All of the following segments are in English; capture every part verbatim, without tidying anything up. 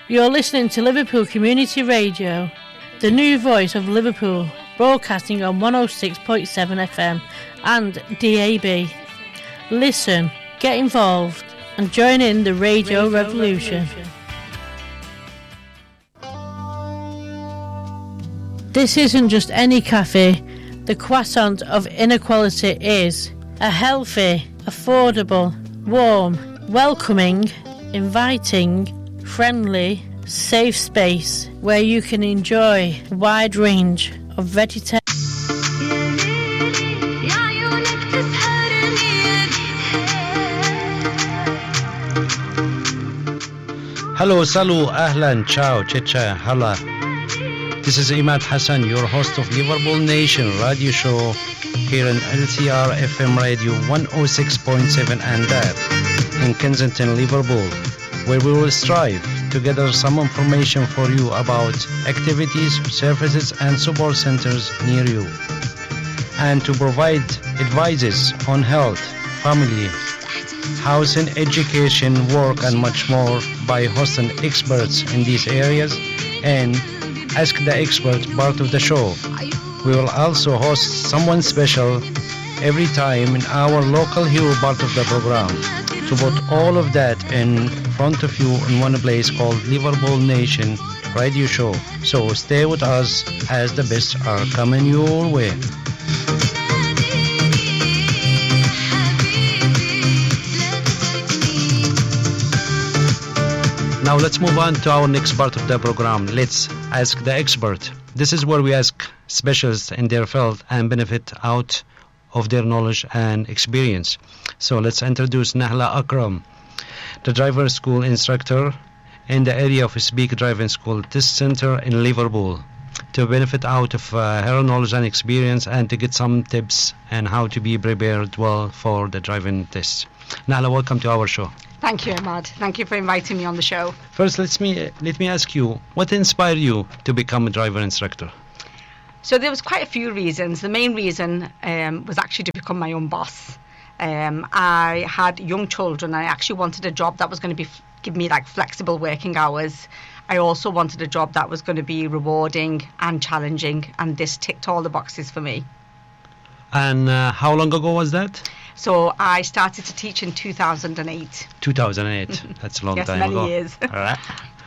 You're listening to Liverpool Community Radio, the new voice of Liverpool, broadcasting on one oh six point seven F M and D A B. Listen, get involved, and join in the radio, radio revolution. revolution. This isn't just any cafe. The croissant of inequality is a healthy, affordable, warm, welcoming, inviting, friendly, safe space where you can enjoy a wide range of vegetarian. Hello, salut, ahlan, ciao, chicha, hala. This is Imad Hassan, your host of Liverpool Nation radio show here in L T R F M Radio one oh six point seven and that in Kensington, Liverpool, where we will strive to gather some information for you about activities, services and support centers near you, and to provide advices on health, family, housing, education, work and much more by hosting experts in these areas and Ask the Expert part of the show. We will also host someone special every time in our local hero part of the program to put all of that in front of you in one place called Liverpool Nation Radio Show. So stay with us as the best are coming your way. Now let's move on to our next part of the program. Let's Ask the Expert. This is where we ask specialists in their field and benefit out of their knowledge and experience. So let's introduce Nahla Akram, the driver school instructor in the area of Speak Driving School Test Center in Liverpool, to benefit out of uh, her knowledge and experience and to get some tips on how to be prepared well for the driving test. Nahla, welcome to our show. Thank you, Ahmad. Thank you for inviting me on the show. First, let me let me ask you, what inspired you to become a driver instructor? So there was quite a few reasons. The main reason um, was actually to become my own boss. Um, I had young children. I actually wanted a job that was going to be give me like flexible working hours. I also wanted a job that was going to be rewarding and challenging, and this ticked all the boxes for me. And uh, how long ago was that? So I started to teach in two thousand eight. two thousand eight. That's a long yes, time many ago. years. All right.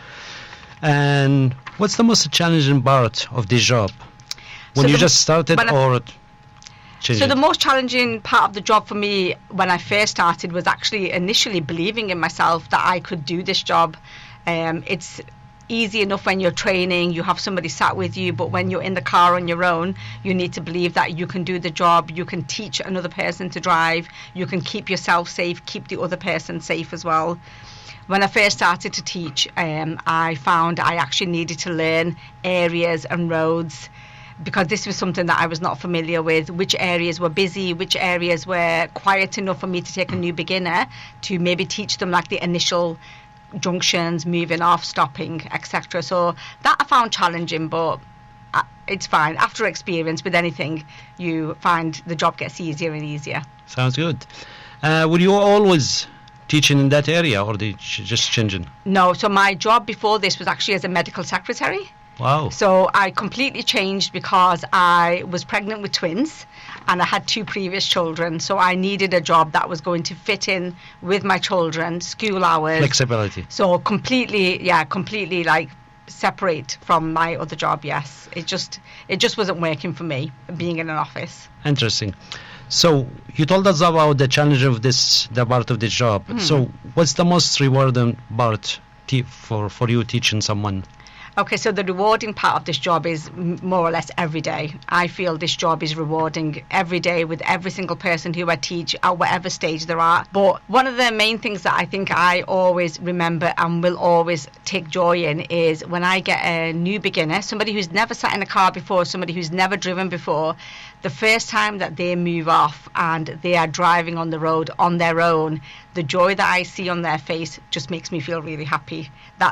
And what's the most challenging part of this job? When so you the, just started I, or changed? So the most challenging part of the job for me when I first started was actually initially believing in myself that I could do this job. Um, it's easy enough when you're training, you have somebody sat with you, but when you're in the car on your own, you need to believe that you can do the job, you can teach another person to drive, you can keep yourself safe, keep the other person safe as well. When I first started to teach, um, I found I actually needed to learn areas and roads, because this was something that I was not familiar with, which areas were busy, which areas were quiet enough for me to take a new beginner to maybe teach them like the initial junctions, moving off, stopping, et cetera. So that I found challenging, but it's fine. After experience with anything, you find the job gets easier and easier. Sounds good. Uh, were you always teaching in that area, or did you just changing? No, so my job before this was actually as a medical secretary. Wow. So I completely changed because I was pregnant with twins and I had two previous children. So I needed a job that was going to fit in with my children, school hours. Flexibility. So completely, yeah, completely like separate from my other job, yes. It just, it just wasn't working for me, being in an office. Interesting. So you told us about the challenge of this, the part of this job. Mm. So what's the most rewarding part te- for, for you teaching someone? Okay, so the rewarding part of this job is m- more or less every day. I feel this job is rewarding every day with every single person who I teach at whatever stage they're at. But one of the main things that I think I always remember and will always take joy in is when I get a new beginner, somebody who's never sat in a car before, somebody who's never driven before, the first time that they move off and they are driving on the road on their own, the joy that I see on their face just makes me feel really happy. That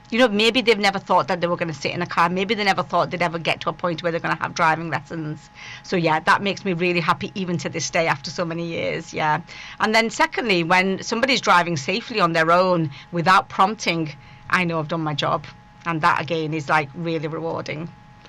you know, maybe they've never thought that they were going to sit in a car. Maybe they never thought they'd ever get to a point where they're going to have driving lessons. So yeah, that makes me really happy even to this day after so many years. Yeah. And then secondly, when somebody's driving safely on their own without prompting, I know I've done my job. And that again is like really rewarding.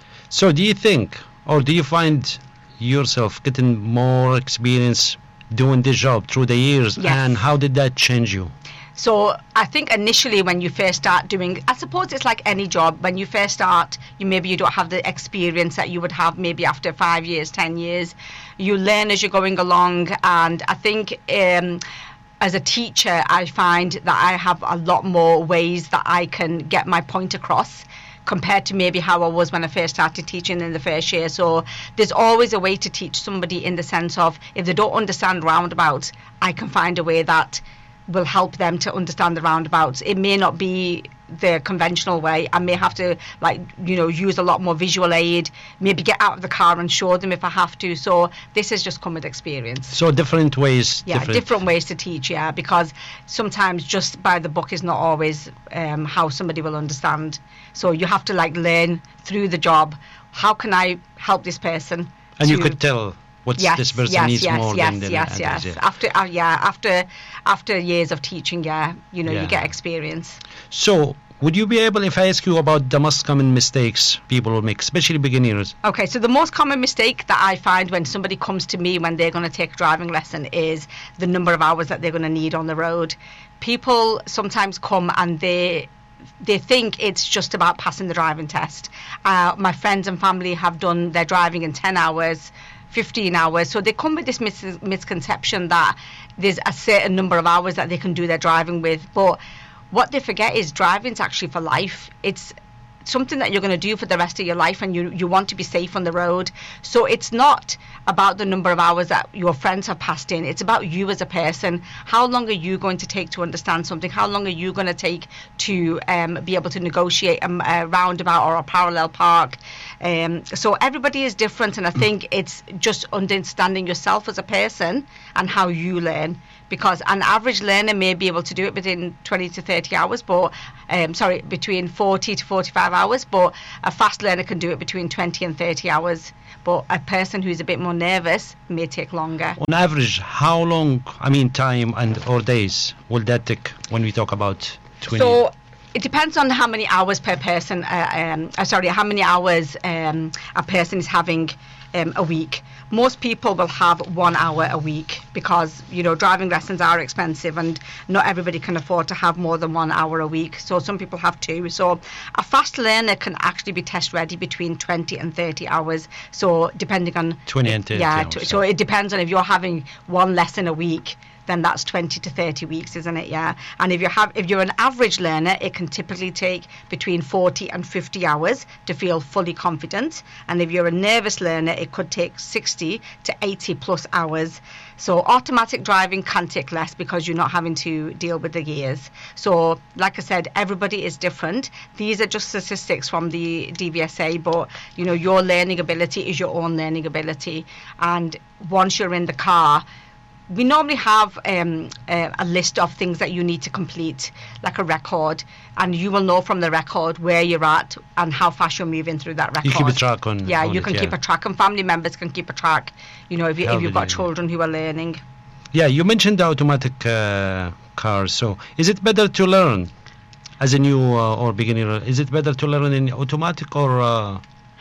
So do you think, or do you find yourself getting more experience doing this job through the years? Yes. And how did that change you? So I think initially when you first start doing, I suppose it's like any job. When you first start, you maybe you don't have the experience that you would have maybe after five years, ten years. You learn as you're going along. And I think um, as a teacher, I find that I have a lot more ways that I can get my point across compared to maybe how I was when I first started teaching in the first year. So there's always a way to teach somebody in the sense of if they don't understand roundabouts, I can find a way that will help them to understand the roundabouts. It may not be the conventional way. I may have to, like, you know, use a lot more visual aid, maybe get out of the car and show them if I have to. So this has just come with experience. So different ways. Yeah, different, different ways to teach, yeah, because sometimes just by the book is not always um, how somebody will understand. So you have to, like, learn through the job, how can I help this person? And to, you could tell what yes, this person yes, needs yes, more yes, than the yes, others. yes. Yeah. After, uh, yeah, after, after years of teaching, yeah, you know, Yeah. you get experience. So would you be able, if I ask you about the most common mistakes people will make, especially beginners? Okay, so the most common mistake that I find when somebody comes to me when they're going to take a driving lesson is the number of hours that they're going to need on the road. People sometimes come and they they think it's just about passing the driving test. Uh, my friends and family have done their driving in ten hours, fifteen hours. So they come with this mis- misconception that there's a certain number of hours that they can do their driving with. But what they forget is driving's actually for life. It's something that you're going to do for the rest of your life, and you you want to be safe on the road. So it's not about the number of hours that your friends have passed in. It's about you as a person. How long are you going to take to understand something? How long are you going to take to um, be able to negotiate a, a roundabout or a parallel park? Um, so everybody is different, and I think it's just understanding yourself as a person and how you learn. Because an average learner may be able to do it within twenty to thirty hours, but um, sorry, between forty to forty-five hours, but a fast learner can do it between twenty and thirty hours. But a person who's a bit more nervous may take longer. On average, how long, I mean, time and or days will that take when we talk about twenty? So it depends on how many hours per person, uh, um, uh, sorry, how many hours um, a person is having um, a week. Most people will have one hour a week because, you know, driving lessons are expensive and not everybody can afford to have more than one hour a week. So some people have two. So a fast learner can actually be test ready between twenty and thirty hours. So depending on... twenty and thirty Yeah, hours, t- so it depends on if you're having one lesson a week, then that's twenty to thirty weeks, isn't it? Yeah. And if you have, if you're an average learner, it can typically take between forty and fifty hours to feel fully confident. And if you're a nervous learner, it could take sixty to eighty plus hours. So automatic driving can take less because you're not having to deal with the gears. So like I said, everybody is different. These are just statistics from the D V S A, but you know, your learning ability is your own learning ability. And once you're in the car, we normally have um, uh, a list of things that you need to complete, like a record, and you will know from the record where you're at and how fast you're moving through that record. You keep a track on. Yeah, on you it, can yeah. keep a track, and family members can keep a track. You know, if, you, if you've got Healthy. children who are learning. Yeah, you mentioned the automatic uh, cars. So is it better to learn as a new uh, or beginner? Is it better to learn in automatic or? Uh,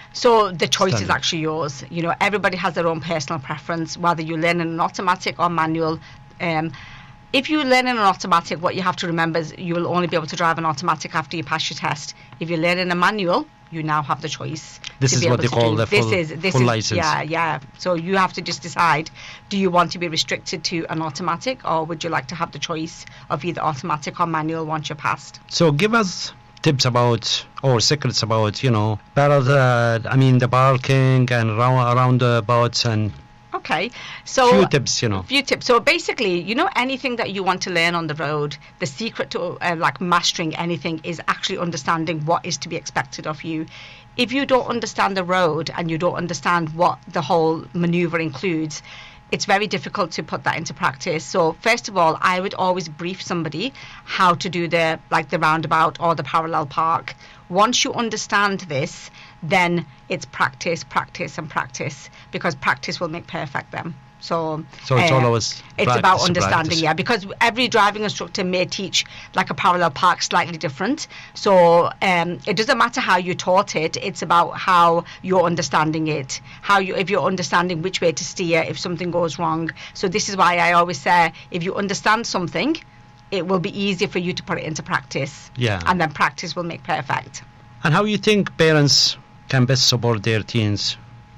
So the choice is Standard. actually yours. You know, everybody has their own personal preference, whether you learn in an automatic or manual. Um, if you learn in an automatic, what you have to remember is you will only be able to drive an automatic after you pass your test. If you learn in a manual, you now have the choice. This to is be what able they to call do. the full- this is, this full is, license. Yeah, yeah. So you have to just decide, do you want to be restricted to an automatic, or would you like to have the choice of either automatic or manual once you're passed? so give us tips about or secrets about, you know, better the, I mean, the parking and round, roundabouts and Okay, so few tips, you know. few tips. So basically, you know, anything that you want to learn on the road, the secret to uh, like mastering anything is actually understanding what is to be expected of you. If you don't understand the road and you don't understand what the whole maneuver includes, it's very difficult to put that into practice. So first of all, I would always brief somebody how to do the like the roundabout or the parallel park. Once you understand this, then it's practice, practice, and practice, because practice will make perfect then. So, so it's uh, always it's practice, about understanding, practice. yeah, because every driving instructor may teach like a parallel park slightly different. So um, it doesn't matter how you taught it, it's about how you're understanding it, how you, if you're understanding which way to steer if something goes wrong. So this is why I always say, if you understand something, it will be easier for you to put it into practice. Yeah. And then practice will make perfect. And how you think parents can best support their teens?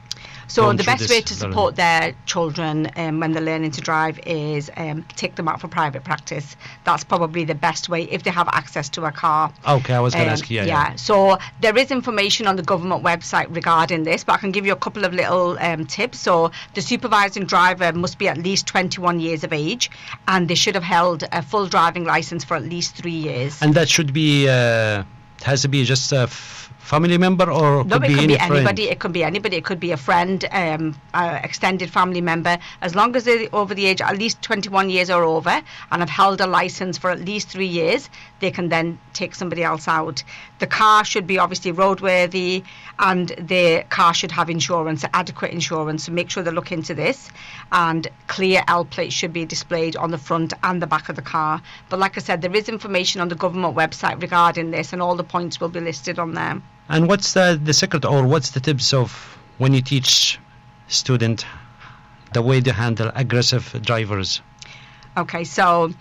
So Going the through best this way to learning. support their children um, when they're learning to drive is um, take them out for private practice. That's probably the best way if they have access to a car. Okay, I was going to Um, ask you. Yeah, yeah. yeah. So there is information on the government website regarding this, but I can give you a couple of little um, tips. So the supervising driver must be at least twenty-one years of age, and they should have held a full driving license for at least three years. And that should be, uh, it has to be just a f- family member, or No, could it be could any be friend? anybody. It could be anybody. It could be a friend, um, uh, extended family member. As long as they're over the age at least twenty-one years or over and have held a license for at least three years, they can then take somebody else out. The car should be obviously roadworthy, and the car should have insurance, adequate insurance. So make sure they look into this. And clear L plates should be displayed on the front and the back of the car. But like I said, there is information on the government website regarding this, and all the points will be listed on there. And what's the, the secret, or what's the tips of when you teach student the way to handle aggressive drivers? Okay, so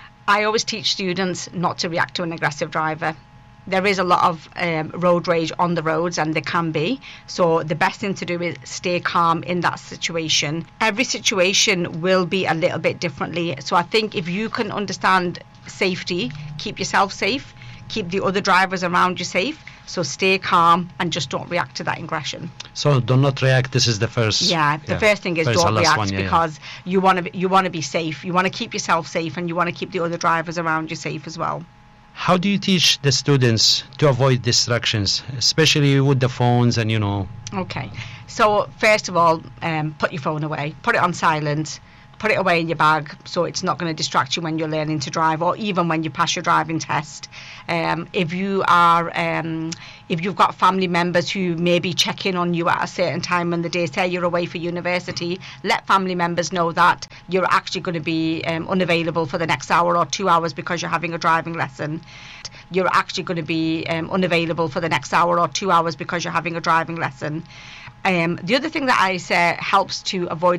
I always teach students not to react to an aggressive driver. There is a lot of um, road rage on the roads, and there can be. So the best thing to do is stay calm in that situation. Every situation will be a little bit differently. So I think if you can understand safety, keep yourself safe, keep the other drivers around you safe. So stay calm and just don't react to that aggression. So do not react. This is the first. Yeah, the first thing is First don't and last react one, yeah, yeah. because you want to you want to be safe. You want to keep yourself safe, and you want to keep the other drivers around you safe as well. How do you teach the students to avoid distractions, especially with the phones and, you know? Okay, so first of all, um, put your phone away. Put it on silent. Put it away in your bag so it's not going to distract you when you're learning to drive, or even when you pass your driving test. Um, if you are, um, if you've got family members who maybe check in on you at a certain time in the day, say you're away for university, let family members know that you're actually going to be um, unavailable for the next hour or two hours because you're having a driving lesson. You're actually going to be um, unavailable for the next hour or two hours because you're having a driving lesson. Um, the other thing that I say helps to avoid